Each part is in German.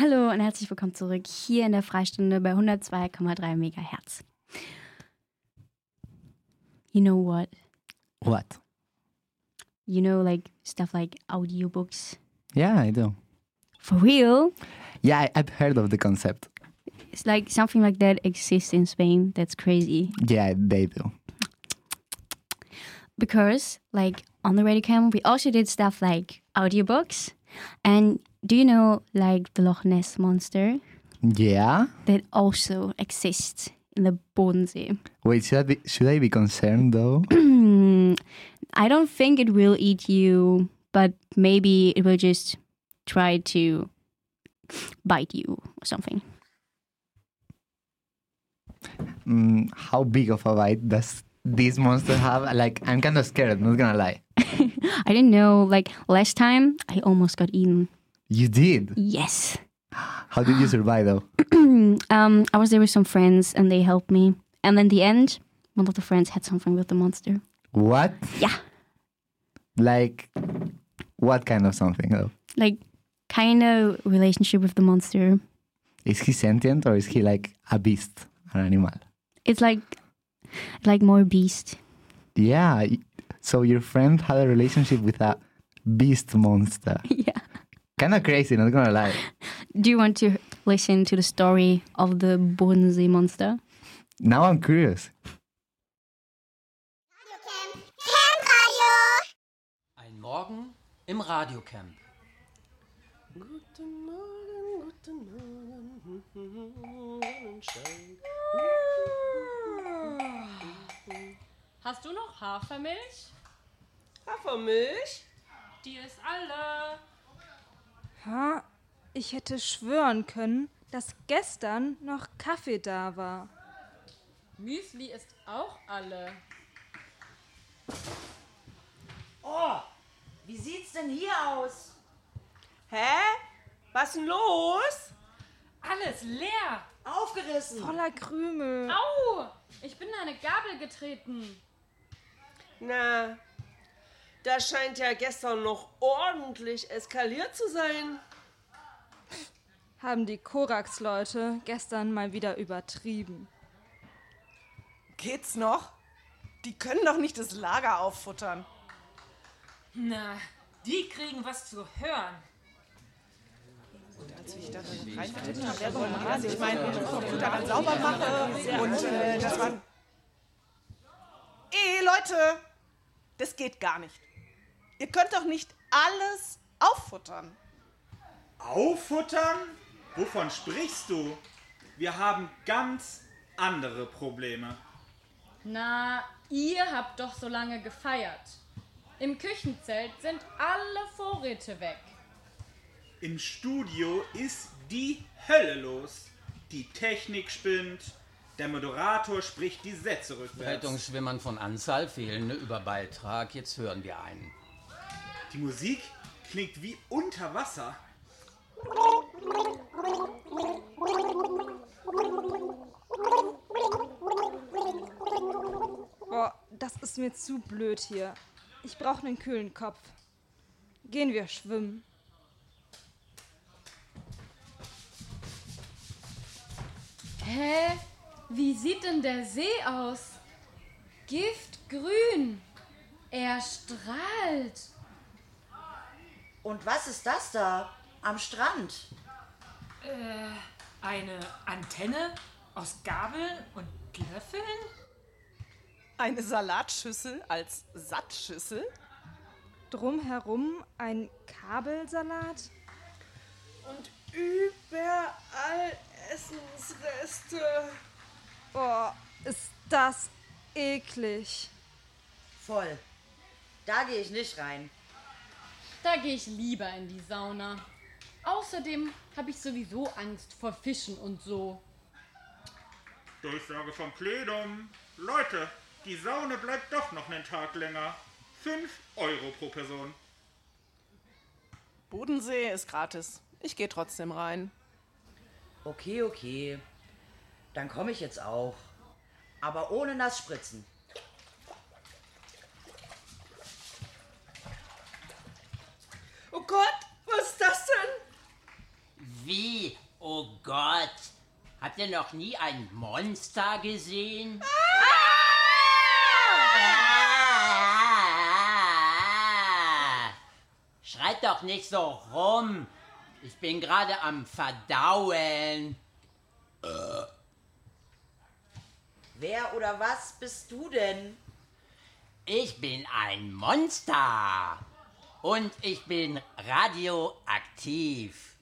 Hallo und herzlich willkommen zurück hier in der Freistunde bei 102,3 Megahertz. You know what? What? You know, like stuff like audiobooks. Yeah, I do. For real? Yeah, I've heard of the concept. It's like something like that exists in Spain. That's crazy. Yeah, they do. Because, like, on the Radio Camp, we also did stuff like audiobooks. And do you know, like, the Loch Ness Monster? Yeah? That also exists in the Bodensee. Wait, should I be concerned though? I don't think it will eat you, but maybe it will just try to bite you or something. How big of a bite does this monster have? Like, I'm kind of scared, not gonna lie. I didn't know, like, last time I almost got eaten. You did? Yes. How did you survive though? I was there with some friends and they helped me. And in the end, one of the friends had something with the monster. What? Yeah. Like, what kind of something though? Like, kind of relationship with the monster. Is he sentient or is he like a beast, an animal? It's like more beast. Yeah, so your friend had a relationship with a beast monster. Yeah. Kind of crazy, not gonna lie. Do you want to listen to the story of the Bodensee monster? Now I'm curious. Ein Morgen im Radiocamp. Guten Morgen, Sonnenschein. Hast du noch Hafermilch? Hafermilch? Die ist alle. Ha, ich hätte schwören können, dass gestern noch Kaffee da war. Müsli ist auch alle. Oh, wie sieht's denn hier aus? Hä? Was denn los? Alles leer. Aufgerissen. Voller Krümel. Au! Ich bin in eine Gabel getreten. Na, das scheint ja gestern noch ordentlich eskaliert zu sein. Haben die Korax-Leute gestern mal wieder übertrieben. Geht's noch? Die können doch nicht das Lager auffuttern. Na, die kriegen was zu hören. Und als ich da reingetreten habe, also ich meine, den Computer dann sauber mache und das war... Leute, das geht gar nicht. Ihr könnt doch nicht alles auffuttern. Auffuttern? Wovon sprichst du? Wir haben ganz andere Probleme. Na, ihr habt doch so lange gefeiert. Im Küchenzelt sind alle Vorräte weg. Im Studio ist die Hölle los. Die Technik spinnt, der Moderator spricht die Sätze rückwärts. Rettungsschwimmern von Anzahl, fehlende Überbeitrag. Jetzt hören wir einen. Die Musik klingt wie unter Wasser. Boah, das ist mir zu blöd hier. Ich brauche einen kühlen Kopf. Gehen wir schwimmen. Hä? Wie sieht denn der See aus? Giftgrün. Er strahlt. Und was ist das da am Strand? Eine Antenne aus Gabeln und Löffeln? Eine Salatschüssel als Sattschüssel. Drumherum ein Kabelsalat. Und überall Essensreste. Boah, ist das eklig. Voll. Da gehe ich nicht rein. Da gehe ich lieber in die Sauna. Außerdem habe ich sowieso Angst vor Fischen und so. Durchsage vom Plenum. Leute, die Sauna bleibt doch noch einen Tag länger. 5 Euro pro Person. Bodensee ist gratis. Ich gehe trotzdem rein. Okay. Dann komme ich jetzt auch. Aber ohne Nassspritzen. Oh Gott, was ist das denn? Wie? Habt ihr noch nie ein Monster gesehen? Schreit doch nicht so rum. Ich bin gerade am Verdauen. Wer oder was bist du denn? Ich bin ein Monster. Und ich bin radioaktiv.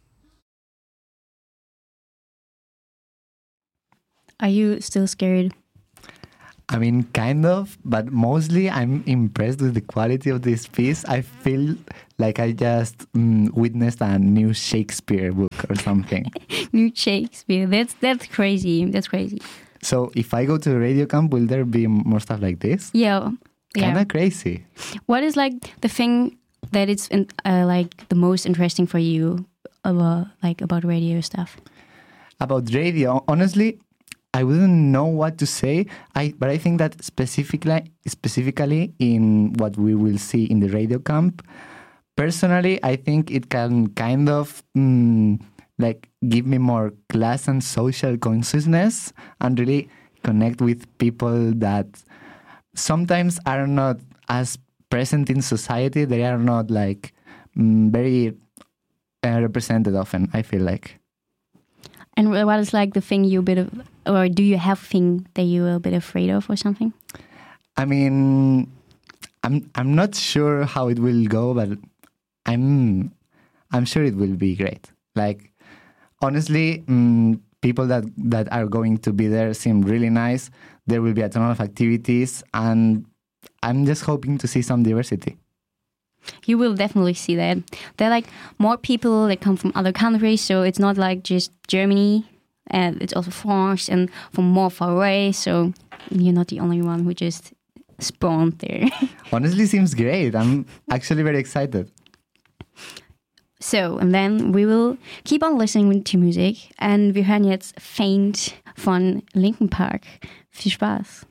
Are you still scared? I mean, kind of, but mostly I'm impressed with the quality of this piece. I feel like I just witnessed a new Shakespeare book or something. New Shakespeare. That's crazy. That's crazy. So if I go to a radio camp, will there be more stuff like this? Yeah. Kind of crazy. What is like the thing that is like the most interesting for you about radio stuff? About radio, honestly, I wouldn't know what to say. But I think that specifically in what we will see in the radio camp, personally, I think it can kind of like give me more class and social consciousness and really connect with people that sometimes are not as present in society. They are not like very represented often, I feel like. And what is like the thing you a bit of, or do you have a thing that you're a bit afraid of or something? I mean, I'm not sure how it will go, but I'm sure it will be great. Like, honestly, people that are going to be there seem really nice. There will be a ton of activities, and I'm just hoping to see some diversity. You will definitely see that. There are like more people that come from other countries, so it's not like just Germany, and it's also France and from more far away, so you're not the only one who just spawned there. Honestly, seems great. I'm actually very excited. So, and then we will keep on listening to music, and wir hören jetzt Faint von Linkin Park. Viel Spaß.